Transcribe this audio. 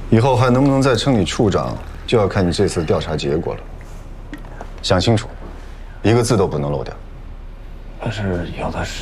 以后还能不能再称你处长，就要看你这次调查结果了。想清楚，一个字都不能漏掉。 可是有的是。